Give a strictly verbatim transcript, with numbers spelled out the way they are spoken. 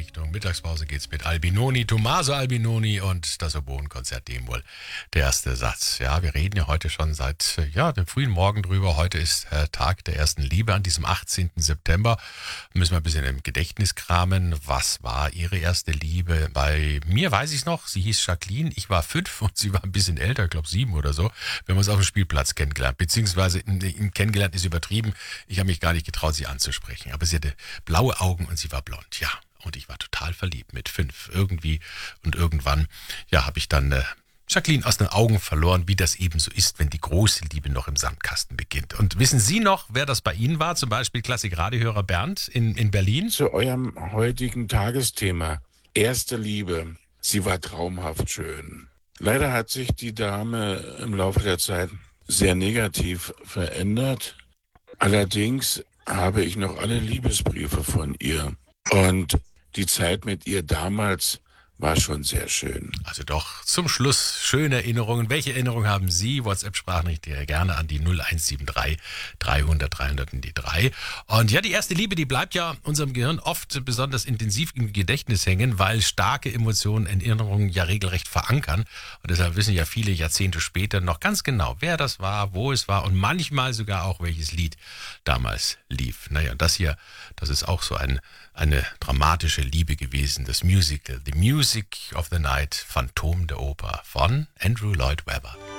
Richtung Mittagspause geht's mit Albinoni, Tommaso Albinoni und das Oboenkonzert D-Moll. Der erste Satz. Ja, wir reden ja heute schon seit ja, dem frühen Morgen drüber. Heute ist äh, Tag der ersten Liebe an diesem achtzehnten September. Müssen wir ein bisschen im Gedächtnis kramen. Was war Ihre erste Liebe? Bei mir weiß ich es noch, sie hieß Jacqueline. Ich war fünf und sie war ein bisschen älter, ich glaube sieben oder so. Wir haben uns auf dem Spielplatz kennengelernt. Beziehungsweise in, in, kennengelernt ist übertrieben. Ich habe mich gar nicht getraut, sie anzusprechen. Aber sie hatte blaue Augen und sie war blond. Ja, und ich war total verliebt mit fünf irgendwie. Und irgendwann, ja, habe ich dann äh, Jacqueline aus den Augen verloren, wie das eben so ist, wenn die große Liebe noch im Sandkasten beginnt. Und wissen Sie noch, wer das bei Ihnen war? Zum Beispiel Klassik-Radiohörer Bernd in, in Berlin? Zu eurem heutigen Tagesthema. Erste Liebe. Sie war traumhaft schön. Leider hat sich die Dame im Laufe der Zeit sehr negativ verändert. Allerdings habe ich noch alle Liebesbriefe von ihr. Und die Zeit mit ihr damals war schon sehr schön. Also doch, zum Schluss schöne Erinnerungen. Welche Erinnerungen haben Sie? WhatsApp-Sprachnachricht gerne an die null eins sieben drei dreihundert dreihundert in die drei. Und ja, die erste Liebe, die bleibt ja unserem Gehirn oft besonders intensiv im Gedächtnis hängen, weil starke Emotionen Erinnerungen ja regelrecht verankern. Und deshalb wissen ja viele Jahrzehnte später noch ganz genau, wer das war, wo es war und manchmal sogar auch, welches Lied damals lief. Naja, und das hier, das ist auch so ein, eine dramatische Liebe gewesen, das Musical, The Music of the Night, Phantom der Oper von Andrew Lloyd Webber.